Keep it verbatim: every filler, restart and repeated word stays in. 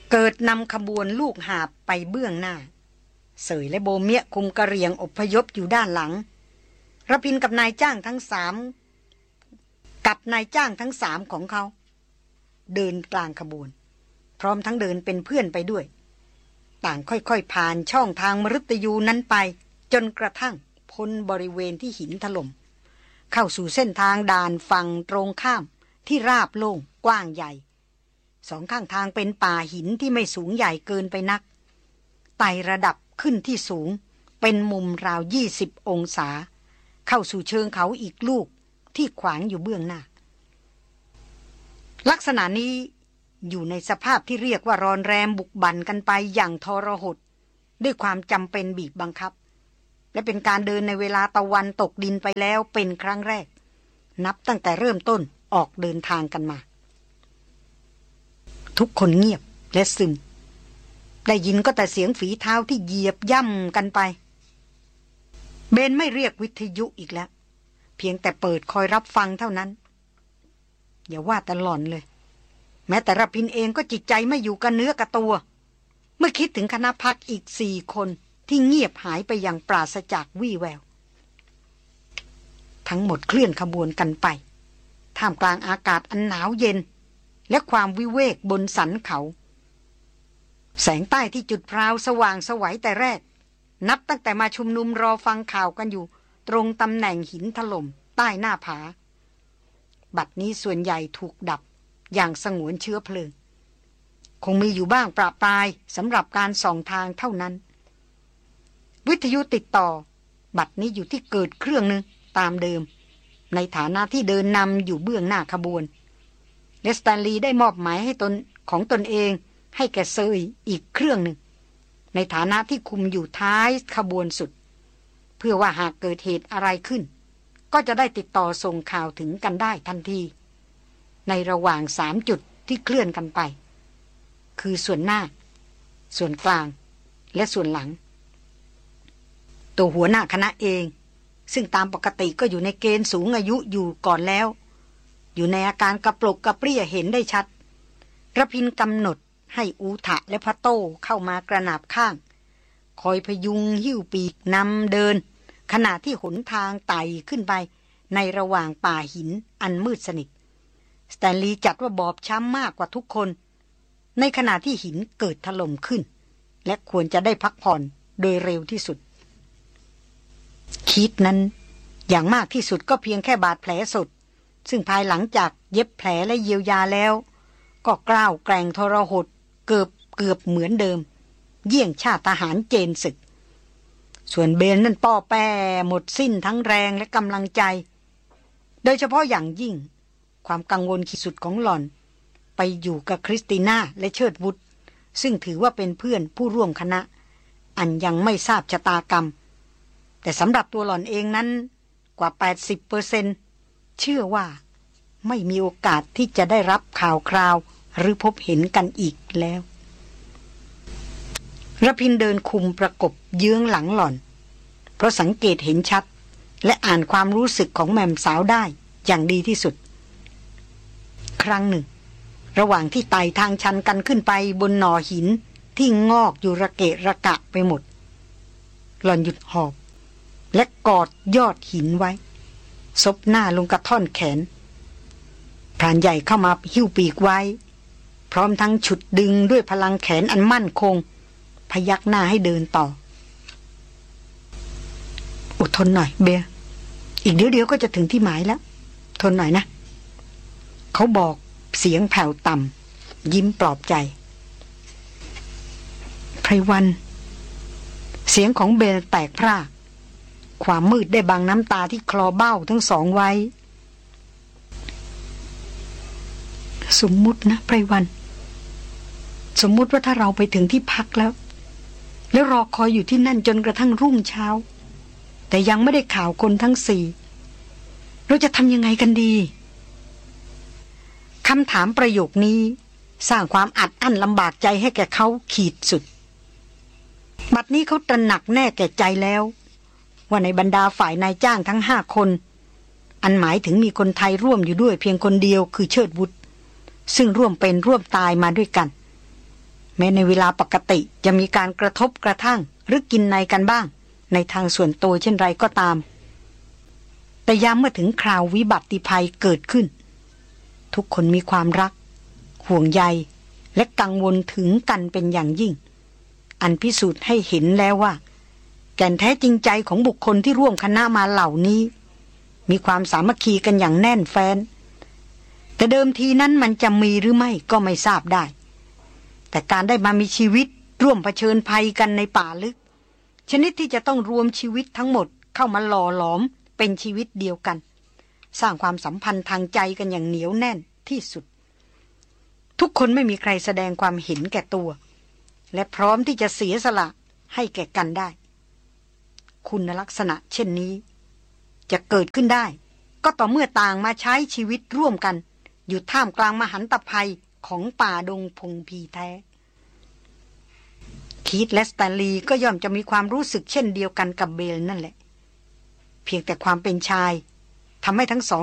เกิดนำขบวนลูกหาบไปเบื้องหน้าเสยและโบเมียคุมกระเรียงอพยพอยู่ด้านหลังระพินกับนายจ้างทั้งสามกับนายจ้างทั้งสามของเขาเดินกลางขบวนพร้อมทั้งเดินเป็นเพื่อนไปด้วยต่างค่อยๆผ่านช่องทางมฤตยูนั้นไปจนกระทั่งพ้นบริเวณที่หินถล่มเข้าสู่เส้นทางด่านฝั่งตรงข้ามที่ราบโล่งกว้างใหญ่สองข้างทางเป็นป่าหินที่ไม่สูงใหญ่เกินไปนักไต่ระดับขึ้นที่สูงเป็นมุมราวยี่สิบองศาเข้าสู่เชิงเขาอีกลูกที่ขวางอยู่เบื้องหน้าลักษณะนี้อยู่ในสภาพที่เรียกว่ารอนแรมบุกบั่นกันไปอย่างทรหดด้วยความจำเป็นบีบบังคับและเป็นการเดินในเวลาตะวันตกดินไปแล้วเป็นครั้งแรกนับตั้งแต่เริ่มต้นออกเดินทางกันมาทุกคนเงียบและซึมได้ยินก็แต่เสียงฝีเท้าที่เหยียบย่ำกันไปเบนไม่เรียกวิทยุอีกแล้วเพียงแต่เปิดคอยรับฟังเท่านั้นอย่าว่าแต่หล่อนเลยแม้แต่ระพินเองก็จิตใจไม่อยู่กับเนื้อกับตัวเมื่อคิดถึงคณะพักอีกสี่คนที่เงียบหายไปอย่างปราศจากวี่แววทั้งหมดเคลื่อนขบวนกันไปท่ามกลางอากาศอันหนาวเย็นและความวิเวกบนสันเขาแสงใต้ที่จุดพราวสว่างสวัยแต่แรกนับตั้งแต่มาชุมนุมรอฟังข่าวกันอยู่ตรงตำแหน่งหินถล่มใต้หน้าผาบัดนี้ส่วนใหญ่ถูกดับอย่างสงวนเชื้อเพลิงคงมีอยู่บ้างประปรายสำหรับการส่องทางเท่านั้นวิทยุติดต่อบัดนี้อยู่ที่เกิดเครื่องนึงตามเดิมในฐานะที่เดินนำอยู่เบื้องหน้าขบวนเลสแตนลีย์ได้มอบหมายให้ตนของตนเองให้แก่เซยอีกเครื่องหนึ่งในฐานะที่คุมอยู่ท้ายขบวนสุดเพื่อว่าหากเกิดเหตุอะไรขึ้นก็จะได้ติดต่อส่งข่าวถึงกันได้ทันทีในระหว่างสามจุดที่เคลื่อนกันไปคือส่วนหน้าส่วนกลางและส่วนหลังตัวหัวหน้าคณะเองซึ่งตามปกติก็อยู่ในเกณฑ์สูงอายุอยู่ก่อนแล้วอยู่ในอาการกระปรกกระเปรี้ยเห็นได้ชัดระพินกำหนดให้อูทะและพระโต้เข้ามากระนาบข้างคอยพยุงหิ้วปีกนำเดินขณะที่หนทางไต่ขึ้นไปในระหว่างป่าหินอันมืดสนิทสแตนลีย์จัดว่าบอบช้ำมากกว่าทุกคนในขณะที่หินเกิดถล่มขึ้นและควรจะได้พักผ่อนโดยเร็วที่สุดคิดนั้นอย่างมากที่สุดก็เพียงแค่บาดแผลสดซึ่งภายหลังจากเย็บแผลและเยียวยาแล้วก็กล้าวแกร่งทรหดเกือบเกือบเหมือนเดิมเยี่ยงชาติทหารเจนศึกส่วนเบนนั่นป้อแป้หมดสิ้นทั้งแรงและกำลังใจโดยเฉพาะอย่างยิ่งความกังวลขีดสุดของหล่อนไปอยู่กับคริสติน่าและเชิดวุฒซึ่งถือว่าเป็นเพื่อนผู้ร่วมคณะอันยังไม่ทราบชะตากรรมแต่สำหรับตัวหล่อนเองนั้นกว่า แปดสิบเปอร์เซ็นต์ เชื่อว่าไม่มีโอกาสที่จะได้รับข่าวคราวหรือพบเห็นกันอีกแล้วระพินเดินคุมประกบเยื้องหลังหล่อนเพราะสังเกตเห็นชัดและอ่านความรู้สึกของแม่มสาวได้อย่างดีที่สุดครั้งหนึ่งระหว่างที่ไต่ทางชันกันขึ้นไปบนหน่อหินที่งอกอยู่ระเกะระกะไปหมดหล่อนหยุดหอบและกอดยอดหินไว้ซบหน้าลงกับท่อนแขนพรานใหญ่เข้ามาหิ้วปีกไว้พร้อมทั้งฉุดดึงด้วยพลังแขนอันมั่นคงพยักหน้าให้เดินต่ออดทนหน่อยเบียร์อีกเดี๋ยวเดียวก็จะถึงที่หมายแล้วทนหน่อยนะเขาบอกเสียงแผ่วต่ำยิ้มปลอบใจไพรวันเสียงของเบนแตกพร่าความมืดได้บังน้ำตาที่คลอเบ้าทั้งสองไว้สมมุตินะไพรวันสมมุติว่าถ้าเราไปถึงที่พักแล้วแล้วรอคอยอยู่ที่นั่นจนกระทั่งรุ่งเช้าแต่ยังไม่ได้ข่าวคนทั้งสี่เราจะทำยังไงกันดีคำถามประโยคนี้สร้างความอัดอั้นลำบากใจให้แก่เขาขีดสุดบัดนี้เขาตระหนักแน่แก่ใจแล้วว่าในบรรดาฝ่ายนายจ้างทั้งห้าคนอันหมายถึงมีคนไทยร่วมอยู่ด้วยเพียงคนเดียวคือเชิดวุฒซึ่งร่วมเป็นร่วมตายมาด้วยกันแม้ในเวลาปกติจะมีการกระทบกระทั่งหรือกินในกันบ้างในทางส่วนตัวเช่นไรก็ตามแต่ยามเมื่อถึงคราววิบัติภัยเกิดขึ้นทุกคนมีความรักห่วงใยและกังวลถึงกันเป็นอย่างยิ่งอันพิสูจน์ให้เห็นแล้วว่าแก่นแท้จริงใจของบุคคลที่ร่วมคณะมาเหล่านี้มีความสามัคคีกันอย่างแน่นแฟ้นแต่เดิมทีนั้นมันจะมีหรือไม่ก็ไม่ทราบได้แต่การได้มามีชีวิตร่วมเผชิญภัยกันในป่าลึกชนิดที่จะต้องรวมชีวิตทั้งหมดเข้ามาหล่อหลอมเป็นชีวิตเดียวกันสร้างความสัมพันธ์ทางใจกันอย่างเหนียวแน่นที่สุดทุกคนไม่มีใครแสดงความเห็นแก่ตัวและพร้อมที่จะเสียสละให้แก่กันได้คุณลักษณะเช่นนี้จะเกิดขึ้นได้ก็ต่อเมื่อต่างมาใช้ชีวิตร่วมกันอยู่ท่ามกลางมหันตภัยของป่าดงพงพีแท้คีธและสแตนลีย์ก็ย่อมจะมีความรู้สึกเช่นเดียวกันกับเบลนั่นแหละเพียงแต่ความเป็นชายทำให้ทั้งสอง